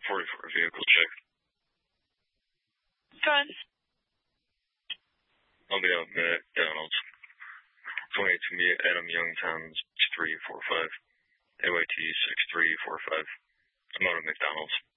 44 vehicle check. Fine. I'll be out McDonald's. 28 to me, Adam Youngtown, 6345. AYT 6345. I'm out of McDonald's.